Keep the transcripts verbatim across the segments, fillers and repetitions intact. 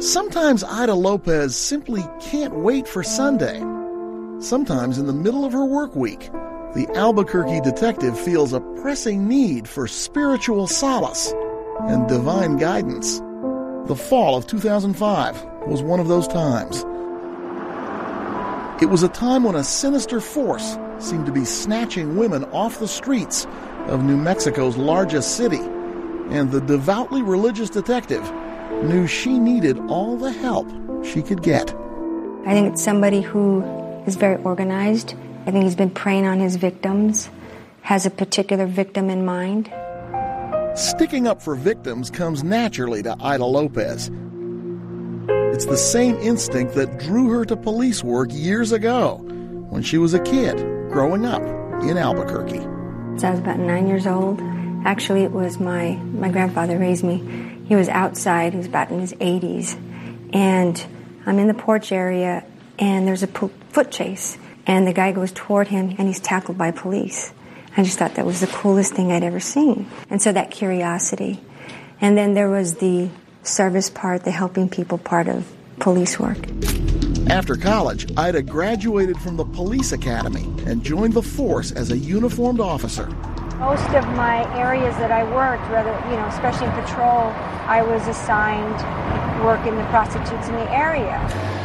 Sometimes Ida Lopez simply can't wait for Sunday. Sometimes in the middle of her work week, the Albuquerque detective feels a pressing need for spiritual solace and divine guidance. The fall of two thousand five was one of those times. It was a time when a sinister force seemed to be snatching women off the streets of New Mexico's largest city, and the devoutly religious detective knew she needed all the help she could get. I think it's somebody who is very organized. I think he's been preying on his victims, has a particular victim in mind. Sticking up for victims comes naturally to Ida Lopez. It's the same instinct that drew her to police work years ago when she was a kid growing up in Albuquerque. So I was about nine years old. Actually, it was my, my grandfather raised me. He was outside. He was about in his eighties. And I'm in the porch area, and there's a po- foot chase. And the guy goes toward him, and he's tackled by police. I just thought that was the coolest thing I'd ever seen. And so that curiosity. And then there was the service part, the helping people part of police work. After college, Ida graduated from the police academy and joined the force as a uniformed officer. Most of my areas that I worked, whether, you know, especially in patrol, I was assigned working the prostitutes in the area.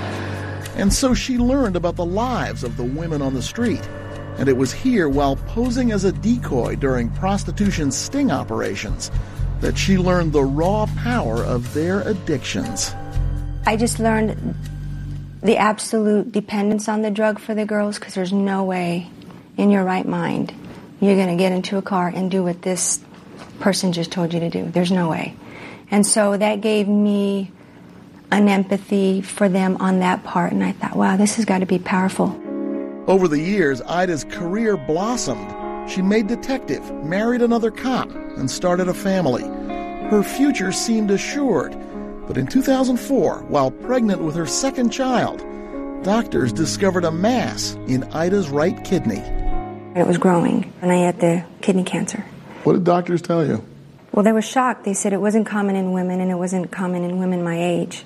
And so she learned about the lives of the women on the street. And it was here, while posing as a decoy during prostitution sting operations, that she learned the raw power of their addictions. I just learned the absolute dependence on the drug for the girls, because there's no way in your right mind you're going to get into a car and do what this person just told you to do. There's no way. And so that gave me an empathy for them on that part, and I thought, wow, this has got to be powerful. Over the years, Ida's career blossomed. She made detective, married another cop, and started a family. Her future seemed assured. But in two thousand four, while pregnant with her second child, doctors discovered a mass in Ida's right kidney. It was growing, and I had the kidney cancer. What did doctors tell you? Well, they were shocked. They said it wasn't common in women, and it wasn't common in women my age.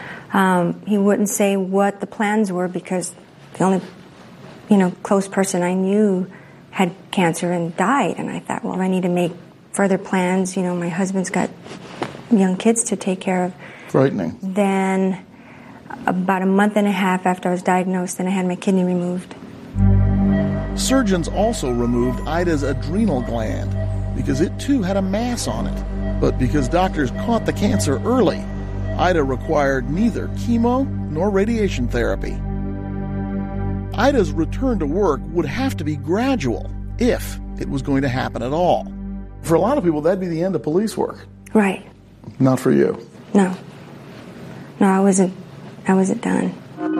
Um, he wouldn't say what the plans were, because the only, you know, close person I knew had cancer and died. And I thought, well, I need to make further plans. You know, my husband's got young kids to take care of. Frightening. Then about a month and a half after I was diagnosed, then I had my kidney removed. Surgeons also removed Ida's adrenal gland because it too had a mass on it. But because doctors caught the cancer early, Ida required neither chemo nor radiation therapy. Ida's return to work would have to be gradual, if it was going to happen at all. For a lot of people, that'd be the end of police work. Right. Not for you. No. No, I wasn't, I wasn't done.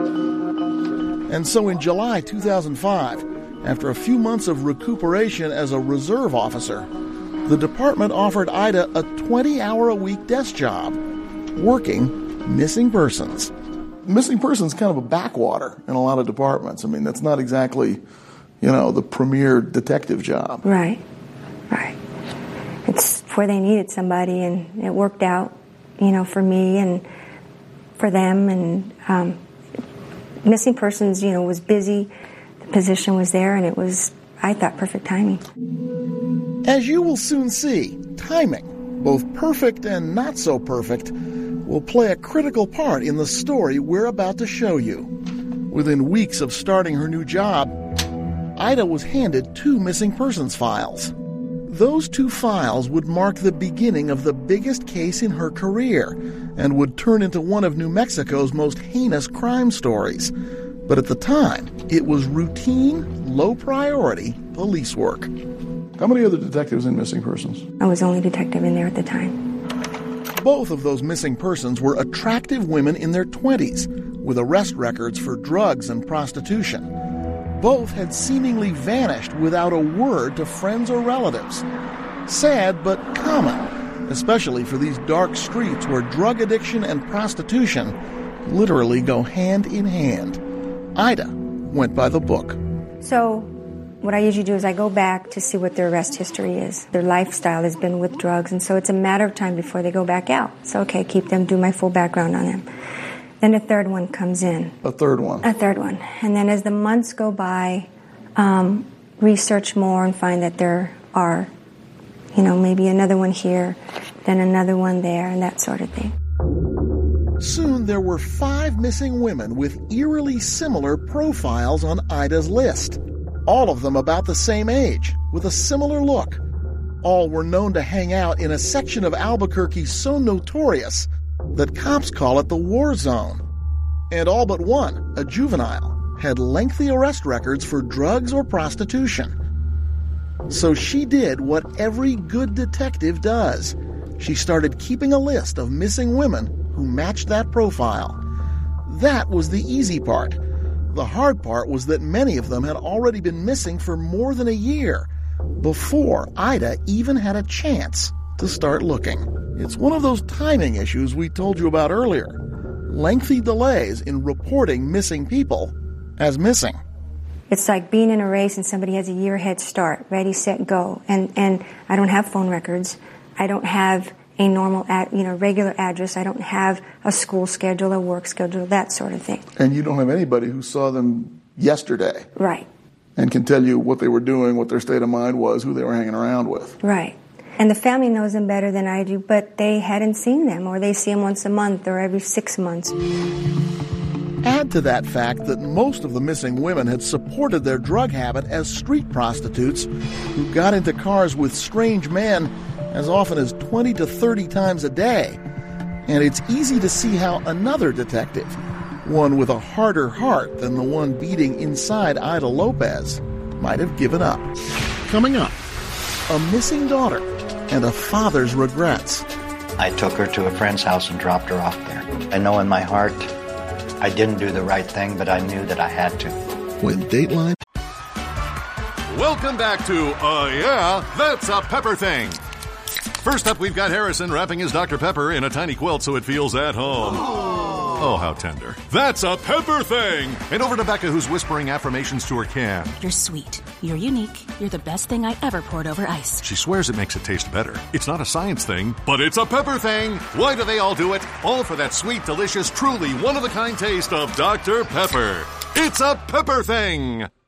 And so in July two thousand five, after a few months of recuperation as a reserve officer, the department offered Ida a twenty-hour-a-week desk job, working missing persons. Missing persons is kind of a backwater in a lot of departments. I mean, that's not exactly, you know, the premier detective job. Right, right. It's where they needed somebody, and it worked out, you know, for me and for them. And um, missing persons, you know, was busy. The position was there, and it was, I thought, perfect timing. As you will soon see, timing, both perfect and not so perfect, will play a critical part in the story we're about to show you. Within weeks of starting her new job, Ida was handed two missing persons files. Those two files would mark the beginning of the biggest case in her career and would turn into one of New Mexico's most heinous crime stories. But at the time, it was routine, low-priority police work. How many other detectives in missing persons? I was the only detective in there at the time. Both of those missing persons were attractive women in their twenties, with arrest records for drugs and prostitution. Both had seemingly vanished without a word to friends or relatives. Sad but common, especially for these dark streets where drug addiction and prostitution literally go hand in hand. Ida went by the book. So what I usually do is I go back to see what their arrest history is. Their lifestyle has been with drugs, and so it's a matter of time before they go back out. So, okay, keep them, do my full background on them. Then a third one comes in. A third one. A third one. And then as the months go by, um, research more and find that there are, you know, maybe another one here, then another one there, and that sort of thing. Soon there were five missing women with eerily similar profiles on Ida's list. All of them about the same age, with a similar look. All were known to hang out in a section of Albuquerque so notorious that cops call it the war zone. And all but one, a juvenile, had lengthy arrest records for drugs or prostitution. So she did what every good detective does. She started keeping a list of missing women who matched that profile. That was the easy part. The hard part was that many of them had already been missing for more than a year, before Ida even had a chance to start looking. It's one of those timing issues we told you about earlier. Lengthy delays in reporting missing people as missing. It's like being in a race and somebody has a year head start, ready, set, go. And and I don't have phone records. I don't have a normal, ad, you know, regular address. I don't have a school schedule, a work schedule, that sort of thing. And you don't have anybody who saw them yesterday. Right. And can tell you what they were doing, what their state of mind was, who they were hanging around with. Right. And the family knows them better than I do, but they hadn't seen them, or they see them once a month or every six months. Add to that fact that most of the missing women had supported their drug habit as street prostitutes who got into cars with strange men as often as twenty to thirty times a day. And it's easy to see how another detective, one with a harder heart than the one beating inside Ida Lopez, might have given up. Coming up, a missing daughter and a father's regrets. I took her to a friend's house and dropped her off there. I know in my heart I didn't do the right thing, but I knew that I had to. When Dateline... Welcome back to Uh Yeah, That's a Pepper Thing. First up, we've got Harrison wrapping his Doctor Pepper in a tiny quilt so it feels at home. Oh, how tender. That's a Pepper Thing! And over to Becca, who's whispering affirmations to her can. You're sweet. You're unique. You're the best thing I ever poured over ice. She swears it makes it taste better. It's not a science thing, but it's a Pepper Thing! Why do they all do it? All for that sweet, delicious, truly one-of-a-kind taste of Doctor Pepper. It's a Pepper Thing!